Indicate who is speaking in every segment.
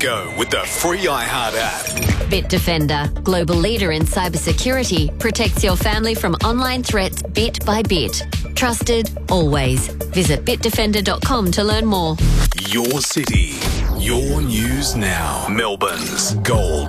Speaker 1: go with the free iHeart app.
Speaker 2: Bitdefender, global leader in cybersecurity, protects your family from online threats bit by bit. Trusted, always. Visit bitdefender.com to learn more.
Speaker 1: Your city, your news now. Melbourne's Gold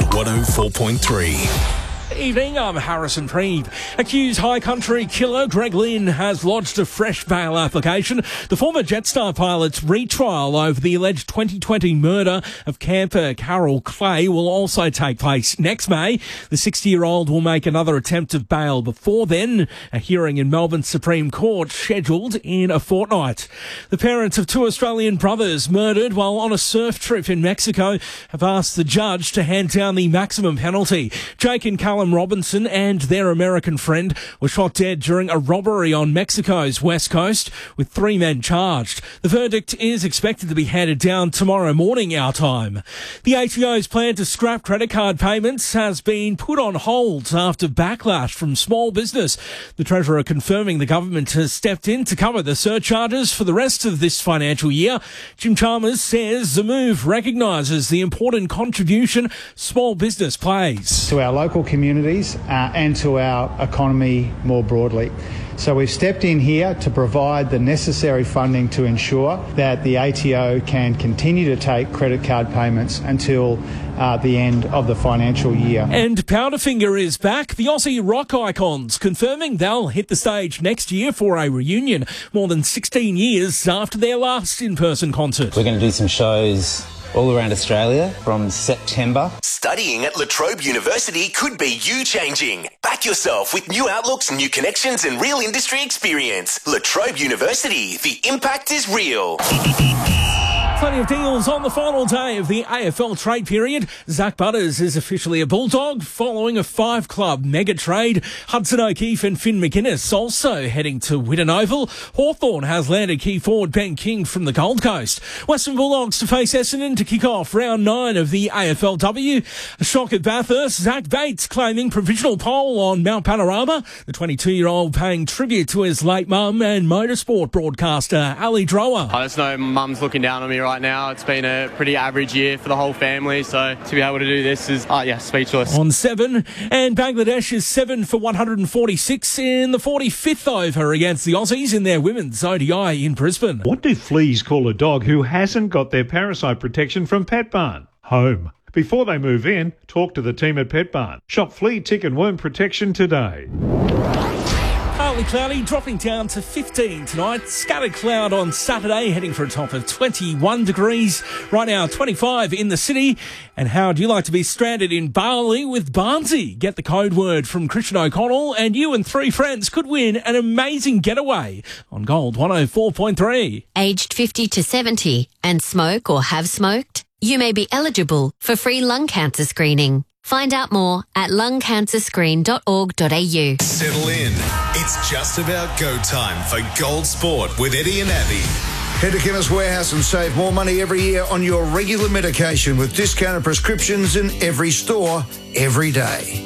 Speaker 1: 104.3.
Speaker 3: Evening, I'm Harrison Preeve. Accused High Country killer Greg Lynn has lodged a fresh bail application. The former Jetstar pilot's retrial over the alleged 2020 murder of camper Carol Clay will also take place next May. The 60-year-old will make another attempt of bail before then. A hearing in Melbourne Supreme Court scheduled in a fortnight. The parents of two Australian brothers murdered while on a surf trip in Mexico have asked the judge to hand down the maximum penalty. Jake and Callum Robinson and their American friend were shot dead during a robbery on Mexico's west coast, with 3 men charged. The verdict is expected to be handed down tomorrow morning our time. The ATO's plan to scrap credit card payments has been put on hold after backlash from small business. The Treasurer confirming the government has stepped in to cover the surcharges for the rest of this financial year. Jim Chalmers says the move recognises the important contribution small business plays
Speaker 4: to our local communities and to our economy more broadly. So we've stepped in here to provide the necessary funding to ensure that the ATO can continue to take credit card payments until the end of the financial year.
Speaker 3: And Powderfinger is back. The Aussie rock icons confirming they'll hit the stage next year for a reunion, more than 16 years after their last in-person concert.
Speaker 5: We're going to do some shows all around Australia from September.
Speaker 6: Studying at La Trobe University could be you changing. Back yourself with new outlooks, new connections and real industry experience. La Trobe University, the impact is real.
Speaker 3: Plenty of deals on the final day of the AFL trade period. Zach Butters is officially a Bulldog following a 5-club mega trade. Hudson O'Keefe and Finn McInnes also heading to Whitten Oval. Hawthorn has landed key forward Ben King from the Gold Coast. Western Bulldogs to face Essendon to kick off round 9 of the AFLW. A shock at Bathurst. Zach Bates claiming provisional pole on Mount Panorama. The 22-year-old paying tribute to his late mum and motorsport broadcaster Ali Drower.
Speaker 7: I just know mum's looking down on me right now. It's been a pretty average year for the whole family, so to be able to do this is, speechless.
Speaker 3: On 7, and Bangladesh is 7 for 146 in the 45th over against the Aussies in their women's ODI in Brisbane.
Speaker 8: What do fleas call a dog who hasn't got their parasite protection from Pet Barn? Home. Before they move in, talk to the team at Pet Barn. Shop flea, tick and worm protection today.
Speaker 3: Partly cloudy, dropping down to 15 tonight. Scattered cloud on Saturday, heading for a top of 21 degrees. Right now, 25 in the city. And how would you like to be stranded in Bali with Barnsey? Get the code word from Christian O'Connell, and you and 3 friends could win an amazing getaway on Gold 104.3.
Speaker 2: Aged 50 to 70 and smoke or have smoked? You may be eligible for free lung cancer screening. Find out more at lungcancerscreen.org.au.
Speaker 1: Settle in. It's just about go time for Gold Sport with Eddie and Abby.
Speaker 9: Head to Chemist Warehouse and save more money every year on your regular medication with discounted prescriptions in every store, every day.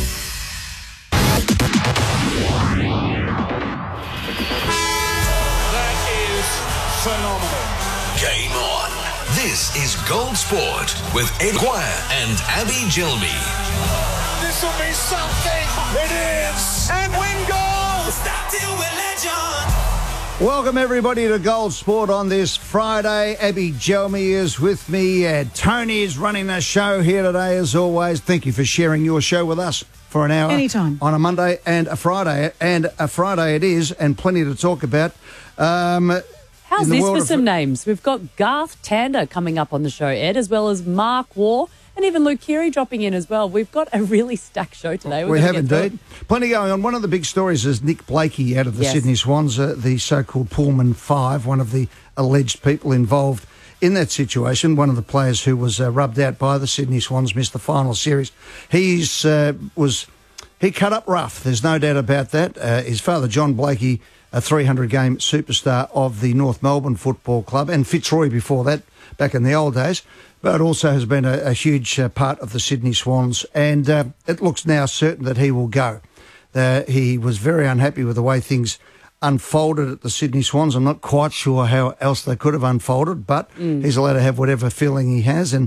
Speaker 1: That is phenomenal. Game on. This is Gold Sport with Ed Guire and Abby Gilby.
Speaker 10: This will be something. It is. And win gold. Stop till we're legend.
Speaker 9: Welcome everybody to Gold Sport on this Friday. Abby Gelmy is with me. Tony is running the show here today as always. Thank you for sharing your show with us for an hour.
Speaker 11: Anytime.
Speaker 9: On a Monday and a Friday. And a Friday it is, and plenty to talk about.
Speaker 11: How's this for some names? We've got Garth Tander coming up on the show, Ed, as well as Mark Waugh, and even Luke Keary dropping in as well. We've got a really stacked show today.
Speaker 9: We have indeed. Plenty going on. One of the big stories is Nick Blakey out of the Sydney Swans, the so-called Pullman Five, one of the alleged people involved in that situation. One of the players who was rubbed out by the Sydney Swans, missed the final series. He cut up rough. There's no doubt about that. His father, John Blakey, a 300-game superstar of the North Melbourne Football Club, and Fitzroy before that, back in the old days, but also has been a huge part of the Sydney Swans, and it looks now certain that he will go. He was very unhappy with the way things unfolded at the Sydney Swans. I'm not quite sure how else they could have unfolded, but he's allowed to have whatever feeling he has, and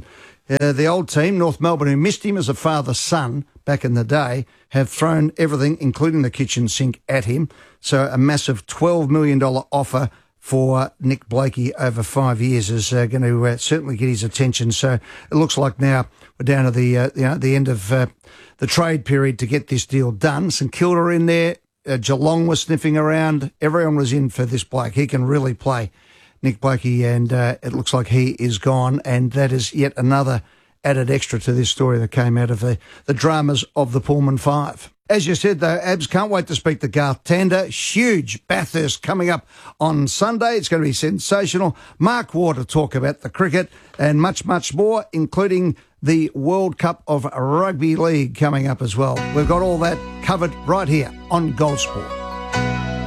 Speaker 9: The old team, North Melbourne, who missed him as a father-son back in the day, have thrown everything, including the kitchen sink, at him. So a massive $12 million offer for Nick Blakey over 5 years is going to certainly get his attention. So it looks like now we're down to the end of the trade period to get this deal done. St Kilda are in there. Geelong was sniffing around. Everyone was in for this bloke. He can really play, Nick Blakey, and it looks like he is gone. And that is yet another added extra to this story that came out of the dramas of the Pullman Five. As you said, though, Abs, can't wait to speak to Garth Tander. Huge Bathurst coming up on Sunday. It's going to be sensational. Mark Waugh to talk about the cricket and much, much more, including the World Cup of Rugby League coming up as well. We've got all that covered right here on Gold Sport.